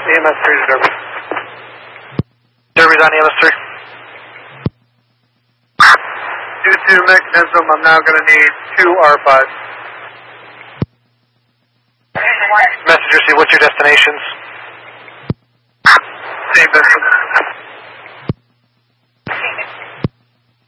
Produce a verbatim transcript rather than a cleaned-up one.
E M S three to Derby. Derby's on E M S three. Due to mechanism, I'm now going to need two R fives. Messenger C, what's your destinations? Saint Vincent.